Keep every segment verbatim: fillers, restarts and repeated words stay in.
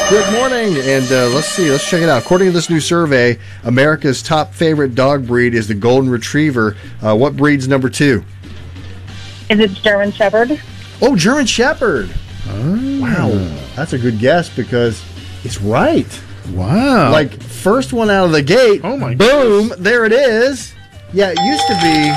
Good morning, and uh, let's see, let's check it out. According to this new survey, America's top favorite dog breed is the Golden Retriever. Uh, what breed's number two? Is it German Shepherd? Oh, German Shepherd. Oh. Wow, that's a good guess because it's right. Wow. Like, first one out of the gate, oh my boom, goodness. There it is. Yeah, it used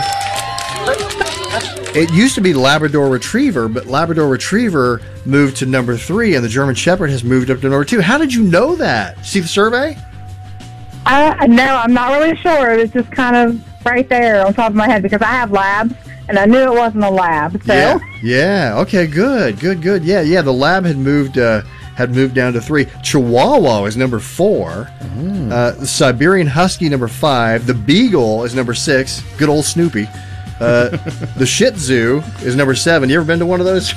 to be... It used to be Labrador Retriever, but Labrador Retriever moved to number three, and the German Shepherd has moved up to number two. How did you know that? See the survey? Uh, no, I'm not really sure. It's just kind of right there on top of my head because I have labs, and I knew it wasn't a lab. So. Yeah. Yeah. Okay. Good. Good. Good. Yeah. Yeah. The lab had moved. Uh, had moved down to three. Chihuahua is number four. Mm. Uh, the Siberian Husky number five. The Beagle is number six. Good old Snoopy. Uh, the Shih Tzu is number seven. You ever been to one of those?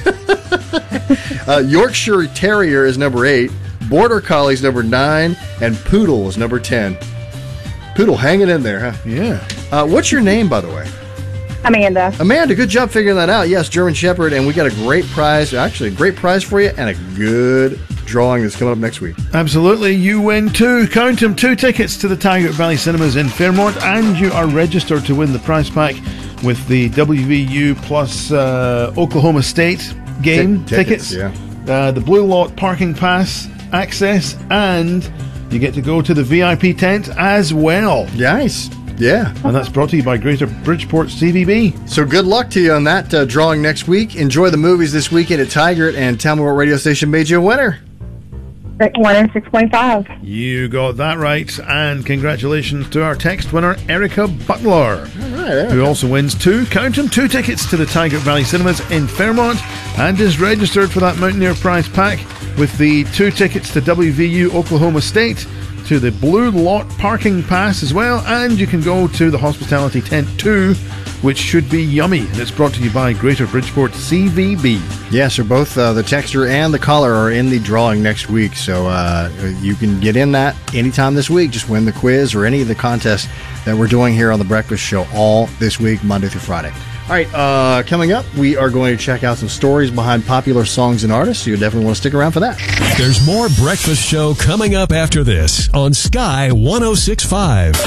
uh, Yorkshire Terrier is number eight. Border Collie is number nine. And Poodle is number ten. Poodle hanging in there, huh? Yeah. Uh, what's your name, by the way? Amanda. Amanda, good job figuring that out. Yes, German Shepherd, and we got a great prize. Actually, a great prize for you and a good drawing that's coming up next week. Absolutely. You win two, count them, two tickets to the Tiger Valley Cinemas in Fairmont, and you are registered to win the prize pack with the W V U plus uh, Oklahoma State game T- tickets, tickets yeah. uh, the Blue Lot parking pass access, and you get to go to the V I P tent as well. Nice. Yeah. And that's brought to you by Greater Bridgeport C V B. So good luck to you on that uh, drawing next week. Enjoy the movies this weekend at Tigert, and tell me what radio station made you a winner. one oh six point five. You got that right, and congratulations to our text winner, Erica Butler, All right, Erica. who also wins two, count them, two tickets to the Tiger Valley Cinemas in Fairmont, and is registered for that Mountaineer prize pack with the two tickets to W V U Oklahoma State, to the Blue Lot parking pass as well, and you can go to the Hospitality Tent two, which should be yummy. And it's brought to you by Greater Bridgeport C V B. Yes, so both uh, the texter and the caller are in the drawing next week, so uh, you can get in that anytime this week. Just win the quiz or any of the contests that we're doing here on The Breakfast Show all this week, Monday through Friday. All right, uh, coming up, we are going to check out some stories behind popular songs and artists, so you definitely want to stick around for that. There's more Breakfast Show coming up after this on Sky one oh six point five.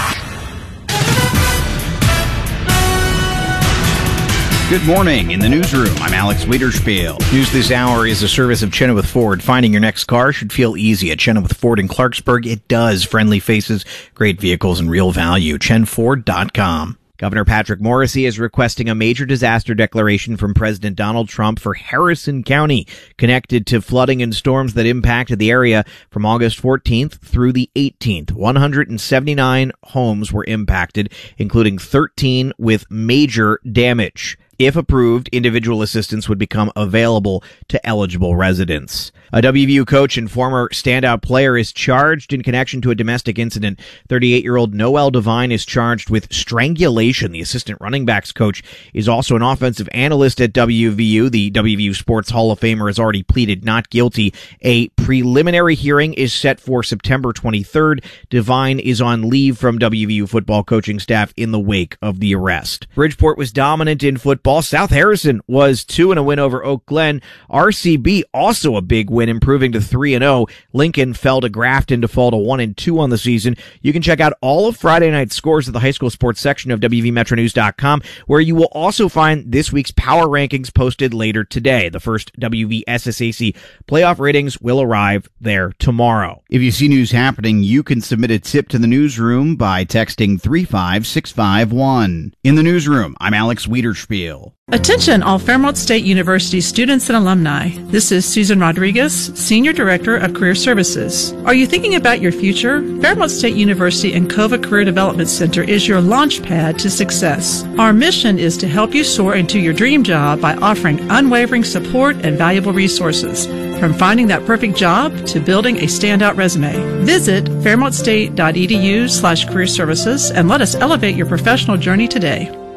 Good morning. In the newsroom, I'm Alex Wiederspiel. News this hour is a service of Chenoweth Ford. Finding your next car should feel easy at Chenoweth Ford in Clarksburg. It does. Friendly faces, great vehicles, and real value. chen ford dot com. Governor Patrick Morrisey is requesting a major disaster declaration from President Donald Trump for Harrison County, connected to flooding and storms that impacted the area from August fourteenth through the eighteenth. one hundred seventy-nine homes were impacted, including thirteen with major damage. If approved, individual assistance would become available to eligible residents. A W V U coach and former standout player is charged in connection to a domestic incident. thirty-eight-year-old Noel Devine is charged with strangulation. The assistant running backs coach is also an offensive analyst at W V U. The W V U Sports Hall of Famer has already pleaded not guilty. A preliminary hearing is set for September twenty-third. Devine is on leave from W V U football coaching staff in the wake of the arrest. Bridgeport was dominant in football. South Harrison was two and a win over Oak Glen. R C B also a big win, improving to three and oh. Lincoln fell to Grafton to fall to one and two on the season. You can check out all of Friday night's scores at the high school sports section of W V metro news dot com, where you will also find this week's power rankings posted later today. The first W V S S A C playoff ratings will arrive there tomorrow. If you see news happening, you can submit a tip to the newsroom by texting three five six five one. In the newsroom, I'm Alex Wiederspiel. Attention all Fairmont State University students and alumni. This is Susan Rodriguez, Senior Director of Career Services. Are you thinking about your future? Fairmont State University and COVA Career Development Center is your launch pad to success. Our mission is to help you soar into your dream job by offering unwavering support and valuable resources, from finding that perfect job to building a standout resume. Visit fairmont state dot e d u slash career services and let us elevate your professional journey today.